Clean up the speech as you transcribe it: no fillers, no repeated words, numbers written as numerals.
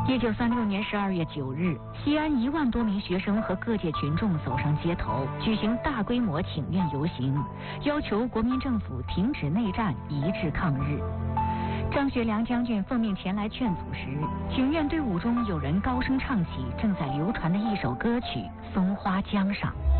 1936年12月9日，西安1万多名学生和各界群众走上街头，举行大规模请愿游行，要求国民政府停止内战，一致抗日。张学良将军奉命前来劝阻时，请愿队伍中有人高声唱起正在流传的一首歌曲《松花江上》。